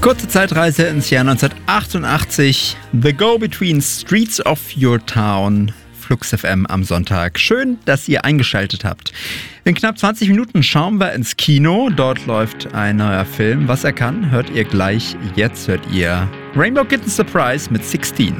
Kurze Zeitreise ins Jahr 1988. The Go-Between Streets of Your Town. Flux FM am Sonntag. Schön, dass ihr eingeschaltet habt. In knapp 20 Minuten schauen wir ins Kino. Dort läuft ein neuer Film. Was er kann, hört ihr gleich. Jetzt hört ihr Rainbow Kitten Surprise mit 16.